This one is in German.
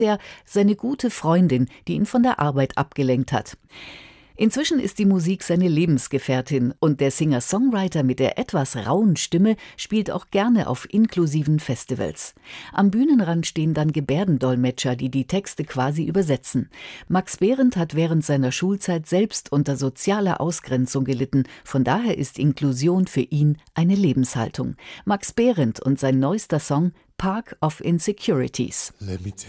er seine gute Freundin, die ihn von der Arbeit abgelenkt hat. Inzwischen ist die Musik seine Lebensgefährtin und der Singer-Songwriter mit der etwas rauen Stimme spielt auch gerne auf inklusiven Festivals. Am Bühnenrand stehen dann Gebärdendolmetscher, die die Texte quasi übersetzen. Max Behrendt hat während seiner Schulzeit selbst unter sozialer Ausgrenzung gelitten. Von daher ist Inklusion für ihn eine Lebenshaltung. Max Behrendt und sein neuester Song Park of Insecurities.